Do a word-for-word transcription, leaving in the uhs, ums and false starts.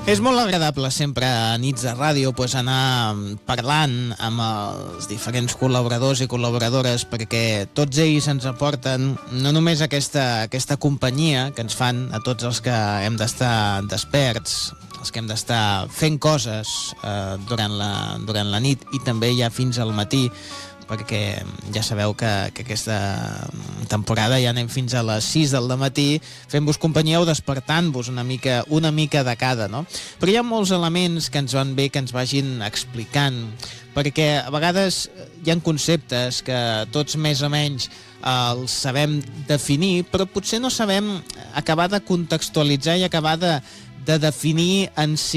És molt agradable sempre a nits de ràdio pues, anar parlant amb els diferents col·laboradors i col·laboradores, perquè tots ells ens aporten no només aquesta, aquesta companyia que ens fan a tots els que hem d'estar desperts, els que hem d'estar fent coses eh, durant, la, durant la nit i també ja fins al matí, perquè ja sabeu que, que aquesta temporada ja anem fins a les sis del matí fent-vos companyia o despertant-vos una mica, una mica de cada, no? Però hi ha molts elements que ens van bé que ens vagin explicant, perquè a vegades hi ha conceptes que tots més o menys els sabem definir, però potser no sabem acabar de contextualitzar i acabar de, de definir en si